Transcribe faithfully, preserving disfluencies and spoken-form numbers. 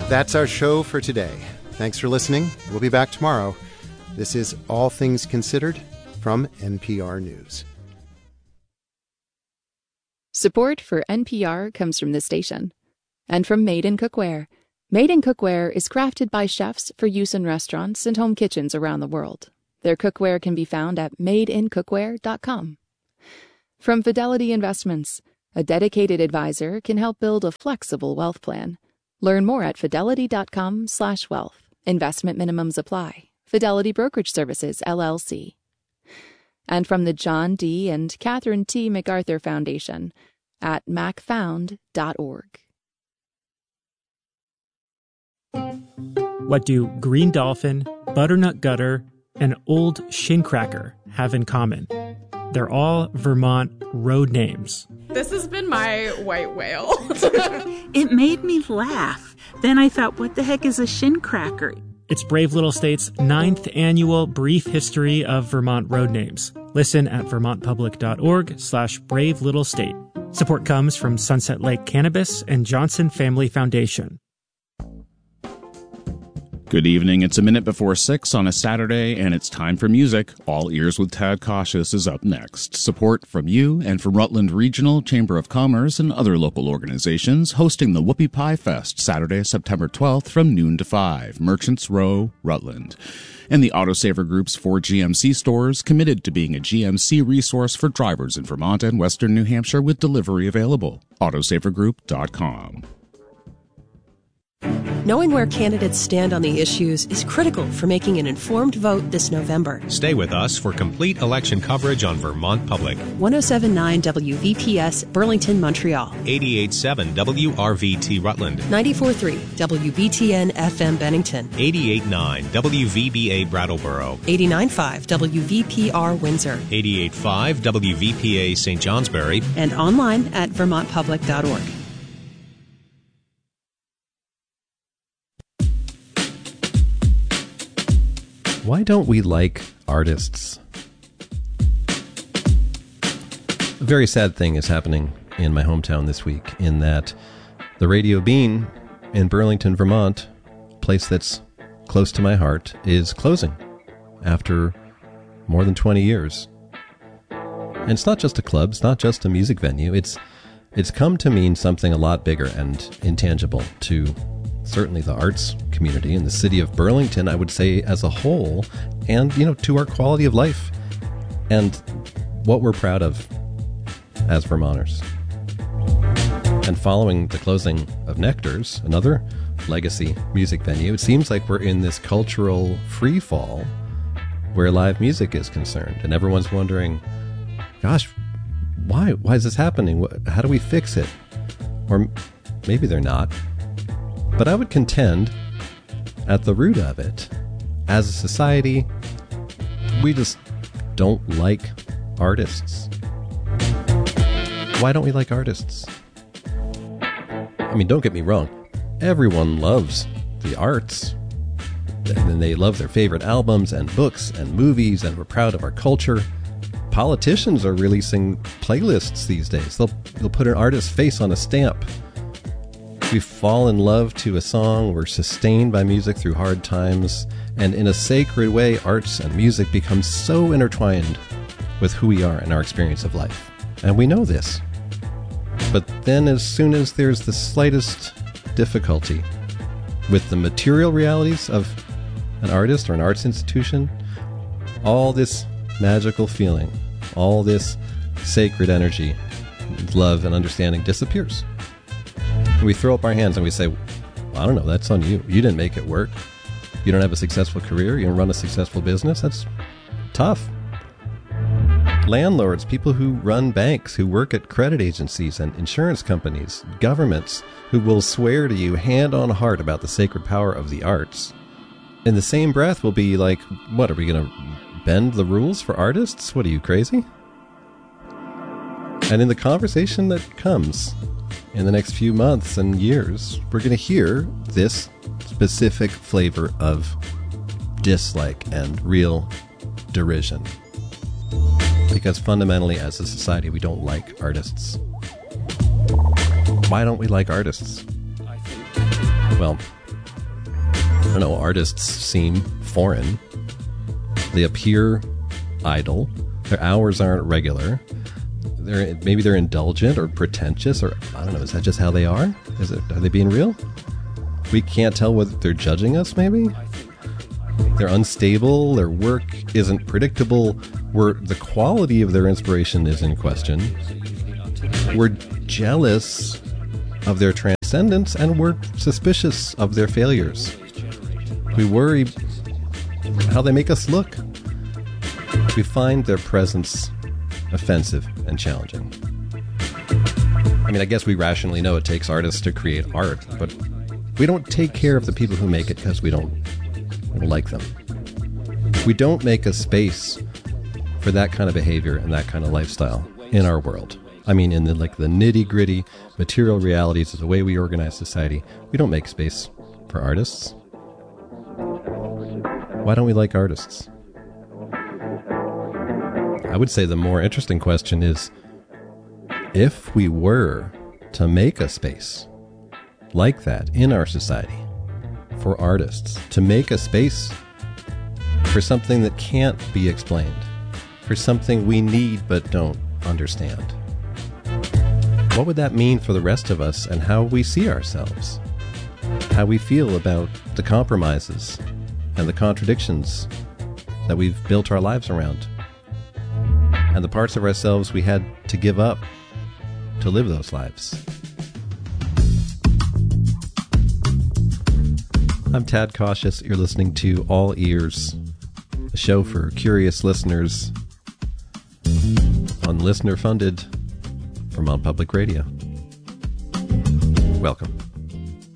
That's our show for today. Thanks for listening. We'll be back tomorrow. This is All Things Considered from N P R News. Support for N P R comes from this station and from Made in Cookware. Made in Cookware is crafted by chefs for use in restaurants and home kitchens around the world. Their cookware can be found at made in cookware dot com. From Fidelity Investments, a dedicated advisor can help build a flexible wealth plan. Learn more at fidelity dot com slash wealth. Investment minimums apply. Fidelity Brokerage Services, L L C. And from the John D. and Catherine T. MacArthur Foundation at mac found dot org. What do green dolphin, butternut gutter, and old shin cracker have in common? They're all Vermont road names. This has been my white whale. It made me laugh. Then I thought, what the heck is a shin cracker? It's Brave Little State's ninth annual Brief History of Vermont Road Names. Listen at vermont public dot org slash brave little state. Support comes from Sunset Lake Cannabis and Johnson Family Foundation. Good evening. It's a minute before six on a Saturday, and it's time for music. All Ears with Tad Cautious is up next. Support from you and from Rutland Regional Chamber of Commerce and other local organizations hosting the Whoopie Pie Fest Saturday, September twelfth from noon to five. Merchants Row, Rutland. And the Autosaver Group's four G M C stores committed to being a G M C resource for drivers in Vermont and Western New Hampshire with delivery available. autosaver group dot com. Knowing where candidates stand on the issues is critical for making an informed vote this November. Stay with us for complete election coverage on Vermont Public. one oh seven point nine W V P S, Burlington, Montreal. eighty-eight point seven W R V T, Rutland. ninety-four point three W B T N F M, Bennington. eighty-eight point nine W V B A, Brattleboro. eighty-nine point five W V P R, Windsor. eighty-eight point five W V P A, Saint Johnsbury. And online at vermont public dot org. Why don't we like artists? A very sad thing is happening in my hometown this week, in that the Radio Bean in Burlington, Vermont, a place that's close to my heart, is closing after more than twenty years. And it's not just a club, it's not just a music venue, it's it's come to mean something a lot bigger and intangible to certainly the arts community in the city of Burlington, I would say, as a whole, and, you know, to our quality of life and what we're proud of as Vermonters. And following the closing of Nectar's, another legacy music venue, it seems like we're in this cultural free fall where live music is concerned, and everyone's wondering, gosh, why? Why is this happening? How do we fix it? Or maybe they're not. But I would contend, at the root of it, as a society, we just don't like artists. Why don't we like artists? I mean, don't get me wrong. Everyone loves the arts. And they love their favorite albums and books and movies, and we're proud of our culture. Politicians are releasing playlists these days. They'll, they'll put an artist's face on a stamp. We fall in love to a song, we're sustained by music through hard times, and in a sacred way, arts and music become so intertwined with who we are and our experience of life. And we know this. But then as soon as there's the slightest difficulty with the material realities of an artist or an arts institution, all this magical feeling, all this sacred energy, love and understanding disappears. And we throw up our hands and we say, well, I don't know, that's on you. You didn't make it work. You don't have a successful career. You don't run a successful business. That's tough. Landlords, people who run banks, who work at credit agencies and insurance companies, governments, who will swear to you hand on heart about the sacred power of the arts, in the same breath will be like, what, are we going to bend the rules for artists? What, are you crazy? And in the conversation that comes in the next few months and years, we're going to hear this specific flavor of dislike and real derision. Because fundamentally, as a society, we don't like artists. Why don't we like artists? Well, don't know, artists seem foreign. They appear idle. Their hours aren't regular. They're, maybe they're indulgent or pretentious, or I don't know, is that just how they are? Is it, are they being real? We can't tell whether they're judging us, maybe? They're unstable, their work isn't predictable, we're, the quality of their inspiration is in question. We're jealous of their transcendence, and we're suspicious of their failures. We worry how they make us look. We find their presence offensive and challenging. I mean, I guess we rationally know it takes artists to create art, but we don't take care of the people who make it because we don't, we don't like them. We don't make a space for that kind of behavior and that kind of lifestyle in our world. I mean, in the like the nitty-gritty material realities of the way we organize society, we don't make space for artists. Why don't we like artists? I would say the more interesting question is, if we were to make a space like that in our society for artists, to make a space for something that can't be explained, for something we need but don't understand, what would that mean for the rest of us and how we see ourselves? How we feel about the compromises and the contradictions that we've built our lives around, and the parts of ourselves we had to give up to live those lives. I'm Tad Cautious. You're listening to All Ears, a show for curious listeners on listener-funded Vermont Public Radio. Welcome.